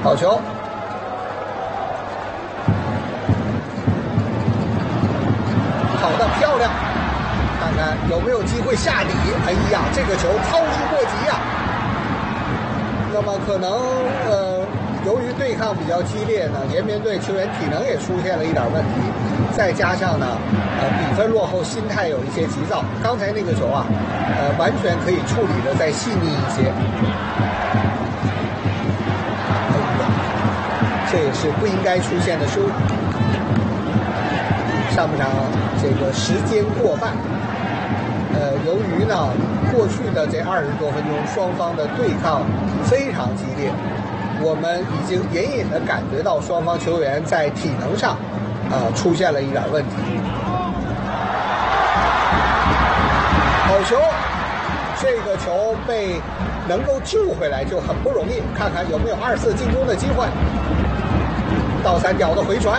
好球，跑得漂亮，看看有没有机会下底。哎呀，这个球操之过急呀！那么可能由于对抗比较激烈呢，延边队球员体能也出现了一点问题，再加上呢，比分落后，心态有一些急躁。刚才那个球啊，完全可以处理的再细腻一些。这也是不应该出现的失误。上半场这个时间过半，由于呢过去的这20多分钟双方的对抗非常激烈，我们已经隐隐的感觉到双方球员在体能上出现了一点问题。好球，这个球被能够救回来就很不容易，看看有没有2次进攻的机会。倒三角的回传，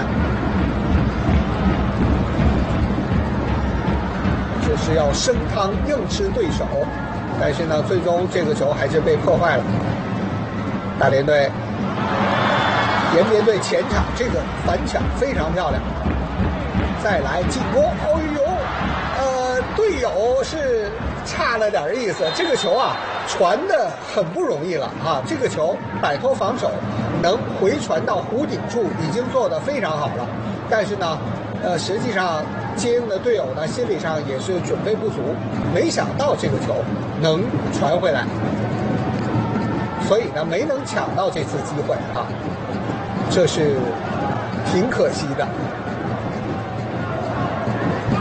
这是要生汤硬吃对手，但是呢，最终这个球还是被破坏了。大连队、延边队前场这个反抢非常漂亮，再来进攻。哦呦，队友是差了点意思，这个球啊传的很不容易了啊，这个球摆脱防守，能回传到弧顶处，已经做得非常好了。但是呢，实际上接应的队友呢，心理上也是准备不足，没想到这个球能传回来，所以呢，没能抢到这次机会啊，这是挺可惜的。